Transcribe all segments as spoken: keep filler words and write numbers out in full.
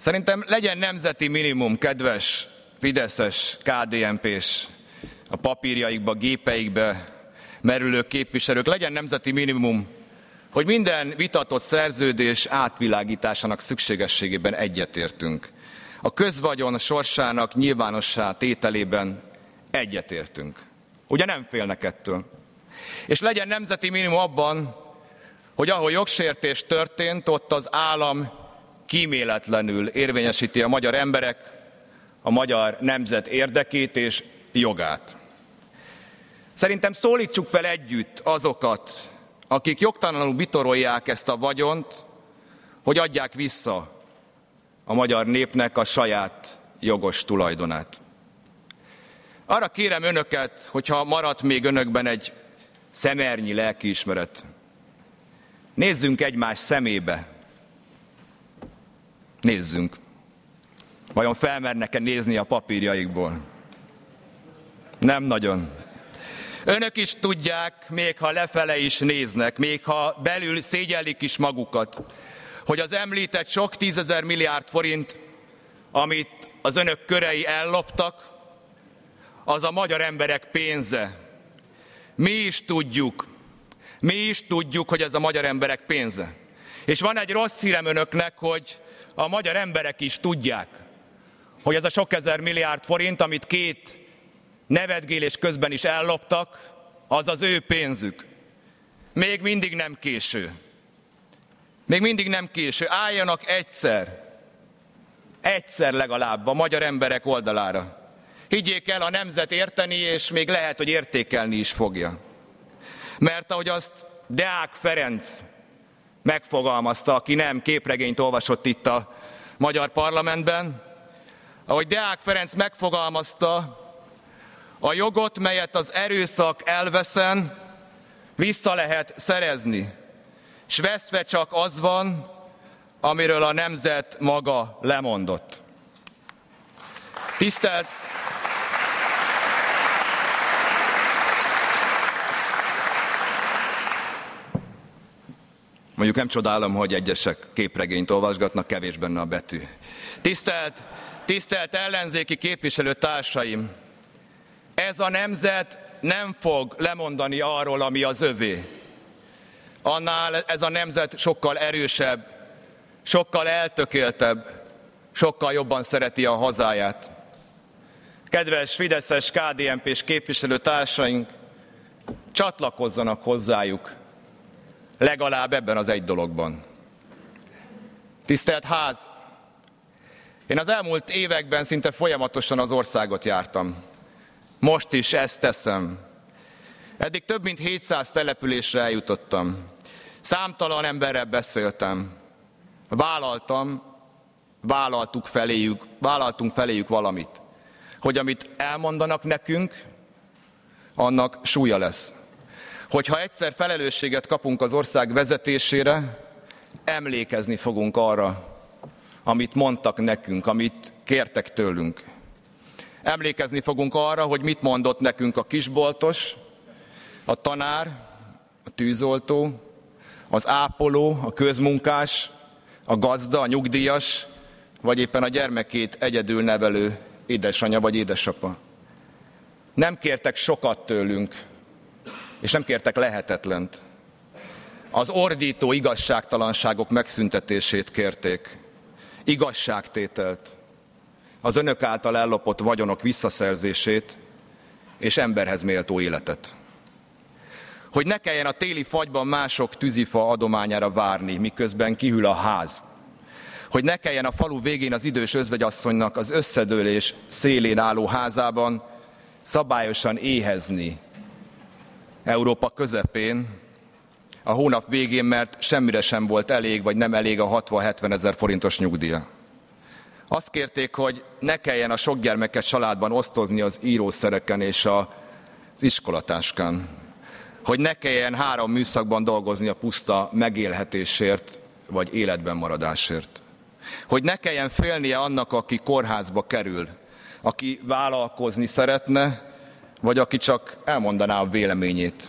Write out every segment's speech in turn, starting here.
Szerintem legyen nemzeti minimum, kedves fideszes, ká dé en pés, a papírjaikba, gépeikbe merülő képviselők, legyen nemzeti minimum, hogy minden vitatott szerződés átvilágításának szükségességében egyetértünk. A közvagyon sorsának nyilvánossá tételében egyetértünk. Ugye nem félnek ettől. És legyen nemzeti minimum abban, hogy ahol jogsértés történt, ott az állam kíméletlenül érvényesíti a magyar emberek, a magyar nemzet érdekét és jogát. Szerintem szólítsuk fel együtt azokat, akik jogtalanul bitorolják ezt a vagyont, hogy adják vissza a magyar népnek a saját jogos tulajdonát. Arra kérem önöket, hogyha maradt még önökben egy szemernyi lelkiismeret, nézzünk egymás szemébe. Nézzünk. Vajon felmernek-e nézni a papírjaikból? Nem nagyon. Önök is tudják, még ha lefele is néznek, még ha belül szégyellik is magukat, hogy az említett sok tízezer milliárd forint, amit az önök körei elloptak, az a magyar emberek pénze. Mi is tudjuk, mi is tudjuk, hogy ez a magyar emberek pénze. És van egy rossz hírem önöknek, hogy a magyar emberek is tudják, hogy ez a sok ezer milliárd forint, amit két nevetgélés közben is elloptak, az az ő pénzük. Még mindig nem késő. Még mindig nem késő. Álljanak egyszer, egyszer legalább a magyar emberek oldalára. Higgyék el, a nemzet érteni, és még lehet, hogy értékelni is fogja. Mert ahogy azt Deák Ferenc megfogalmazta, aki nem képregényt olvasott itt a magyar parlamentben, ahogy Deák Ferenc megfogalmazta, a jogot, melyet az erőszak elveszen, vissza lehet szerezni, s veszve csak az van, amiről a nemzet maga lemondott. Tisztelt! Mondjuk nem csodálom, hogy egyesek képregényt olvasgatnak, kevés benne a betű. Tisztelt, tisztelt ellenzéki képviselőtársaim! Ez a nemzet nem fog lemondani arról, ami az övé. Annál ez a nemzet sokkal erősebb, sokkal eltökéltebb, sokkal jobban szereti a hazáját. Kedves fideszes, ká dé en pés képviselőtársaink, csatlakozzanak hozzájuk, legalább ebben az egy dologban. Tisztelt ház! Én az elmúlt években szinte folyamatosan az országot jártam. Most is ezt teszem. Eddig több mint hétszáz településre eljutottam. Számtalan emberrel beszéltem. Vállaltam, vállaltuk feléjük, vállaltunk feléjük valamit. Hogy amit elmondanak nekünk, annak súlya lesz. Hogyha egyszer felelősséget kapunk az ország vezetésére, emlékezni fogunk arra, amit mondtak nekünk, amit kértek tőlünk. Emlékezni fogunk arra, hogy mit mondott nekünk a kisboltos, a tanár, a tűzoltó, az ápoló, a közmunkás, a gazda, a nyugdíjas, vagy éppen a gyermekét egyedül nevelő édesanyja vagy édesapa. Nem kértek sokat tőlünk, és nem kértek lehetetlent. Az ordító igazságtalanságok megszüntetését kérték, igazságtételt, az önök által ellopott vagyonok visszaszerzését és emberhez méltó életet. Hogy ne kelljen a téli fagyban mások tűzifa adományára várni, miközben kihűl a ház. Hogy ne kelljen a falu végén az idős özvegyasszonynak az összedőlés szélén álló házában szabályosan éhezni Európa közepén, a hónap végén, mert semmire sem volt elég, vagy nem elég a hatvan-hetven ezer forintos nyugdíja. Azt kérték, hogy ne kelljen a sok gyermekes családban osztozni az írószereken és az iskolatáskán. Hogy ne kelljen három műszakban dolgozni a puszta megélhetésért, vagy életben maradásért. Hogy ne kelljen félnie annak, aki kórházba kerül, aki vállalkozni szeretne, vagy aki csak elmondaná a véleményét.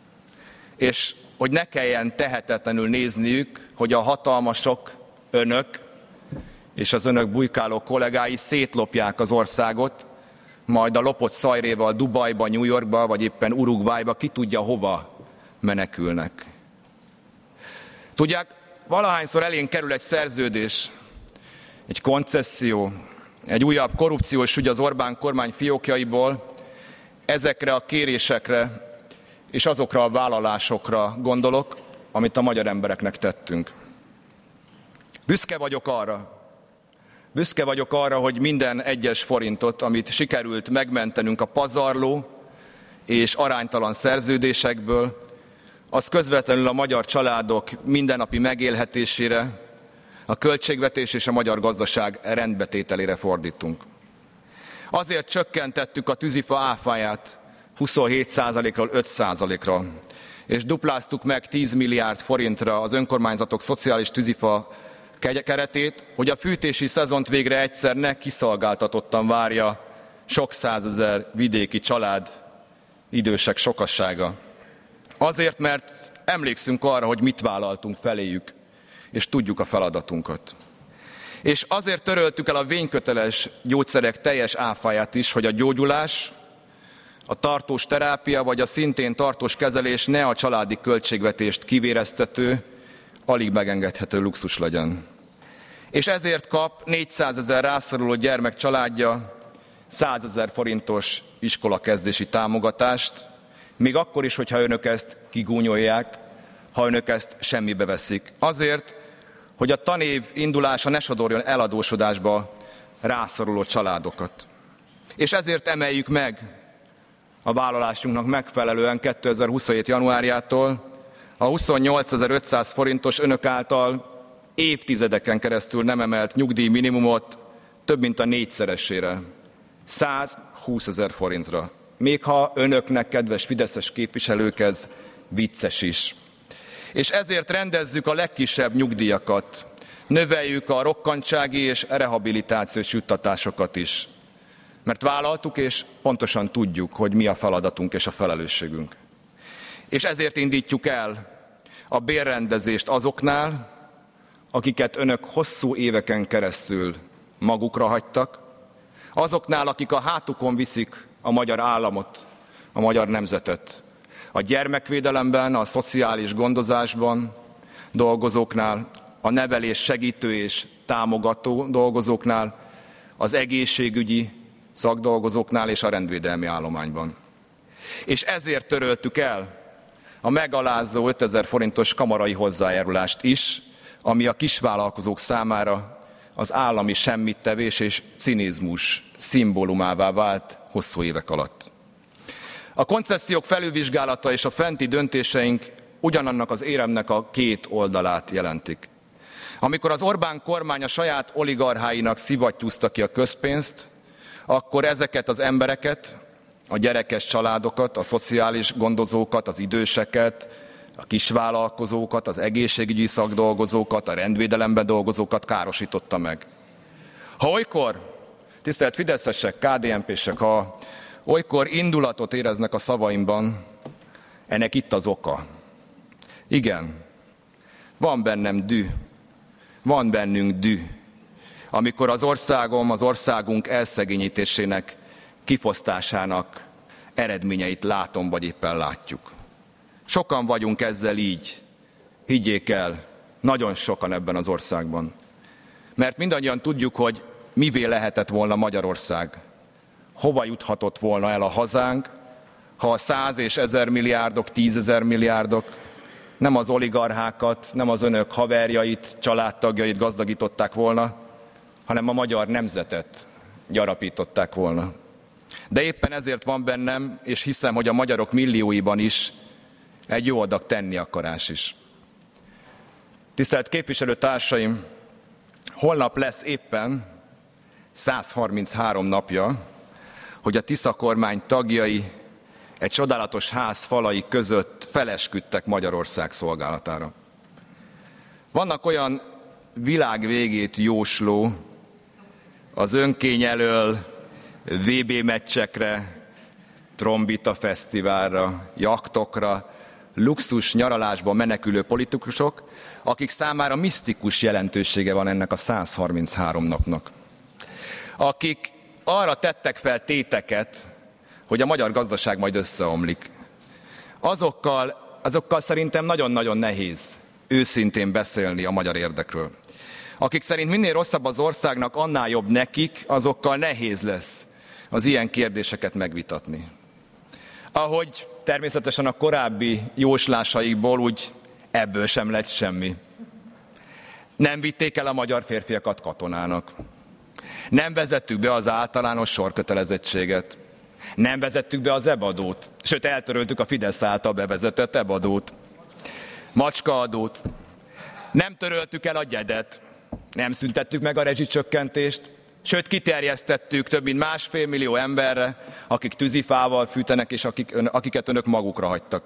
És hogy ne kelljen tehetetlenül nézniük, hogy a hatalmasok, önök és az önök bujkáló kollégái szétlopják az országot, majd a lopott szajréval Dubajba, New Yorkba, vagy éppen Uruguayba, ki tudja hova menekülnek. Tudják, valahányszor elénk kerül egy szerződés, egy koncesszió, egy újabb korrupciós ügy az Orbán kormány fiókjaiból, ezekre a kérésekre és azokra a vállalásokra gondolok, amit a magyar embereknek tettünk. Büszke vagyok arra, büszke vagyok arra, hogy minden egyes forintot, amit sikerült megmentenünk a pazarló és aránytalan szerződésekből, az közvetlenül a magyar családok mindennapi megélhetésére, a költségvetés és a magyar gazdaság rendbetételére fordítunk. Azért csökkentettük a tűzifa áfáját huszonhét százalékról öt százalékra, és dupláztuk meg tíz milliárd forintra az önkormányzatok szociális tűzifa keretét, hogy a fűtési szezont végre egyszer ne kiszolgáltatottan várja sok százezer vidéki család, idősek sokassága. Azért, mert emlékszünk arra, hogy mit vállaltunk feléjük, és tudjuk a feladatunkat. És azért töröltük el a vényköteles gyógyszerek teljes áfáját is, hogy a gyógyulás, a tartós terápia vagy a szintén tartós kezelés ne a családi költségvetést kivéreztető, alig megengedhető luxus legyen. És ezért kap négyszázezer rászoruló gyermek családja százezer forintos iskolakezdési támogatást, még akkor is, hogyha önök ezt kigúnyolják, ha önök ezt semmibe veszik. Azért, hogy a tanév indulása ne sodorjon eladósodásba rászoruló családokat. És ezért emeljük meg a vállalásunknak megfelelően kétezer-huszonhét januárjától a huszonnyolcezer-ötszáz forintos önök által évtizedeken keresztül nem emelt nyugdíj minimumot több mint a négyszeresére, százhúszezer forintra. Még ha önöknek, kedves fideszes képviselők, ez vicces is. És ezért rendezzük a legkisebb nyugdíjakat, növeljük a rokkantsági és rehabilitációs juttatásokat is. Mert vállaltuk, és pontosan tudjuk, hogy mi a feladatunk és a felelősségünk. És ezért indítjuk el a bérrendezést azoknál, akiket önök hosszú éveken keresztül magukra hagytak, azoknál, akik a hátukon viszik a magyar államot, a magyar nemzetet. A gyermekvédelemben, a szociális gondozásban dolgozóknál, a nevelés segítő és támogató dolgozóknál, az egészségügyi szakdolgozóknál és a rendvédelmi állományban. És ezért töröltük el a megalázó ötezer forintos kamarai hozzájárulást is, ami a kisvállalkozók számára az állami semmittevés és cinizmus szimbólumává vált hosszú évek alatt. A koncesziók felülvizsgálata és a fenti döntéseink ugyanannak az éremnek a két oldalát jelentik. Amikor az Orbán kormány a saját oligarcháinak szivattyúzta ki a közpénzt, akkor ezeket az embereket, a gyerekes családokat, a szociális gondozókat, az időseket, a kisvállalkozókat, az egészségügyi szakdolgozókat, a rendvédelemben dolgozókat károsította meg. Ha olykor, tisztelt fideszesek, ká dé en pések, ha olykor indulatot éreznek a szavaimban, ennek itt az oka. Igen, van bennem düh, van bennünk düh, amikor az országom, az országunk elszegényítésének, kifosztásának eredményeit látom, vagy éppen látjuk. Sokan vagyunk ezzel így, higgyék el, nagyon sokan ebben az országban. Mert mindannyian tudjuk, hogy mivé lehetett volna Magyarország, hova juthatott volna el a hazánk, ha a száz és ezer milliárdok, tízezer milliárdok nem az oligarchákat, nem az önök haverjait, családtagjait gazdagították volna, hanem a magyar nemzetet gyarapították volna. De éppen ezért van bennem, és hiszem, hogy a magyarok millióiban is egy jó adag tenni akarás is. Tisztelt képviselőtársaim, holnap lesz éppen száz harminchárom napja, hogy a Tisza kormány tagjai egy csodálatos ház falai között felesküdtek Magyarország szolgálatára. Vannak olyan világ végét jósló, az önkény elől vé bé meccsekre, trombita fesztiválra, jachtokra, luxus nyaralásba menekülő politikusok, akik számára misztikus jelentősége van ennek a száz harminchárom napnak. Akik arra tettek fel téteket, hogy a magyar gazdaság majd összeomlik. Azokkal, azokkal szerintem nagyon-nagyon nehéz őszintén beszélni a magyar érdekről. Akik szerint minél rosszabb az országnak, annál jobb nekik, azokkal nehéz lesz az ilyen kérdéseket megvitatni. Ahogy természetesen a korábbi jóslásaikból úgy ebből sem lett semmi. Nem vitték el a magyar férfiakat katonának. Nem vezettük be az általános sorkötelezettséget. Nem vezettük be az ebadót. Sőt, eltöröltük a Fidesz által bevezetett ebadót. Macskaadót. Nem töröltük el a gyedet. Nem szüntettük meg a rezsicsökkentést. Sőt, kiterjesztettük több mint másfél millió emberre, akik tűzifával fűtenek, és akik, akiket önök magukra hagytak.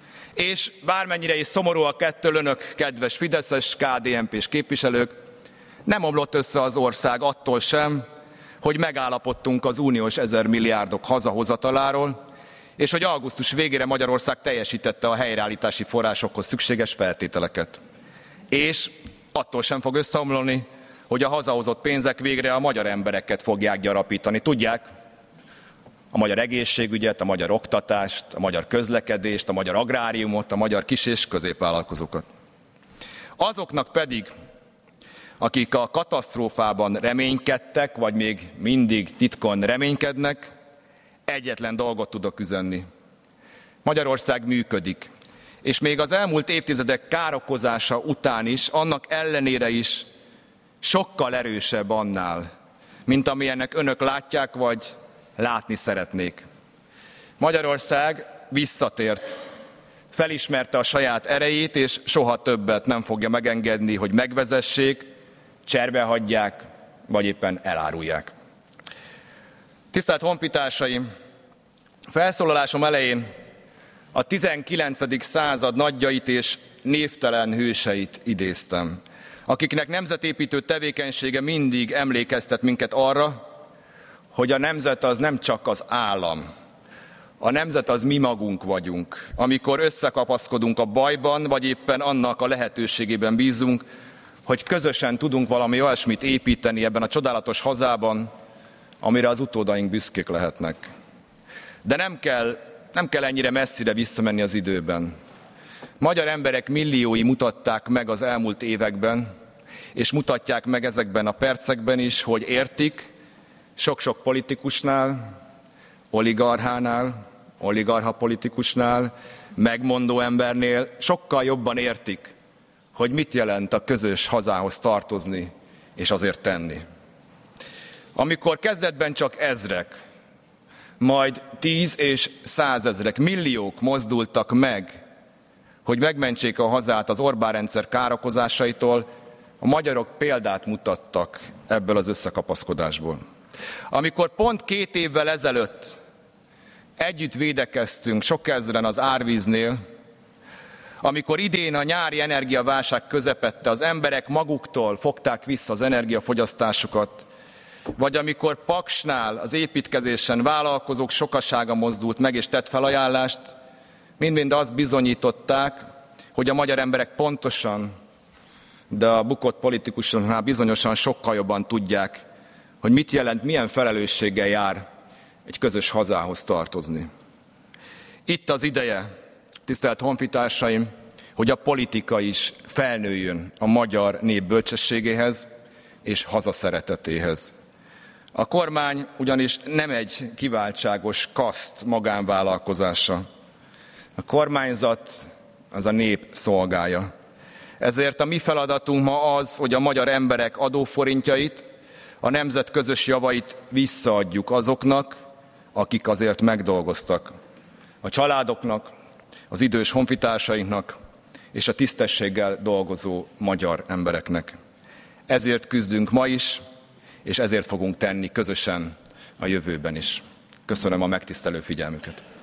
És bármennyire is szomorúak ettől önök, kedves fideszes, ká dé en pés képviselők, nem omlott össze az ország attól sem, hogy megállapodtunk az uniós ezer milliárdok hazahozataláról, és hogy augusztus végére Magyarország teljesítette a helyreállítási forrásokhoz szükséges feltételeket. És attól sem fog összeomlani, hogy a hazahozott pénzek végre a magyar embereket fogják gyarapítani. Tudják, a magyar egészségügyet, a magyar oktatást, a magyar közlekedést, a magyar agráriumot, a magyar kis- és középvállalkozókat. Azoknak pedig, akik a katasztrófában reménykedtek, vagy még mindig titkon reménykednek, egyetlen dolgot tudok üzenni. Magyarország működik, és még az elmúlt évtizedek károkozása után is, annak ellenére is sokkal erősebb annál, mint amilyennek önök látják, vagy látni szeretnék. Magyarország visszatért, felismerte a saját erejét, és soha többet nem fogja megengedni, hogy megvezessék, cserbehagyják, vagy éppen elárulják. Tisztelt honfitársaim! Felszólalásom elején a tizenkilencedik század nagyjait és névtelen hőseit idéztem, akiknek nemzetépítő tevékenysége mindig emlékeztet minket arra, hogy a nemzet az nem csak az állam, a nemzet az mi magunk vagyunk, amikor összekapaszkodunk a bajban, vagy éppen annak a lehetőségében bízunk, hogy közösen tudunk valami olyasmit építeni ebben a csodálatos hazában, amire az utódaink büszkék lehetnek. De nem kell, nem kell ennyire messzire visszamenni az időben. Magyar emberek milliói mutatták meg az elmúlt években, és mutatják meg ezekben a percekben is, hogy értik, sok-sok politikusnál, oligarchánál, oligarcha politikusnál, megmondó embernél sokkal jobban értik, hogy mit jelent a közös hazához tartozni és azért tenni. Amikor kezdetben csak ezrek, majd tíz és százezrek, milliók mozdultak meg, hogy megmentsék a hazát az Orbán rendszer károkozásaitól, a magyarok példát mutattak ebből az összekapaszkodásból. Amikor pont két évvel ezelőtt együtt védekeztünk sok ezren az árvíznél, amikor idén a nyári energiaválság közepette az emberek maguktól fogták vissza az energiafogyasztásukat, vagy amikor Paksnál az építkezésen vállalkozók sokasága mozdult meg és tett felajánlást, mind-mind azt bizonyították, hogy a magyar emberek pontosan, de a bukott politikusoknál bizonyosan sokkal jobban tudják, hogy mit jelent, milyen felelősséggel jár egy közös hazához tartozni. Itt az ideje, tisztelt honfitársaim, hogy a politika is felnőjön a magyar nép bölcsességéhez és hazaszeretetéhez. A kormány ugyanis nem egy kiváltságos kaszt magánvállalkozása. A kormányzat az a nép szolgálja. Ezért a mi feladatunk ma az, hogy a magyar emberek adóforintjait, a nemzet közös javait visszaadjuk azoknak, akik azért megdolgoztak. A családoknak, az idős honfitársainknak és a tisztességgel dolgozó magyar embereknek. Ezért küzdünk ma is, és ezért fogunk tenni közösen a jövőben is. Köszönöm a megtisztelő figyelmüket.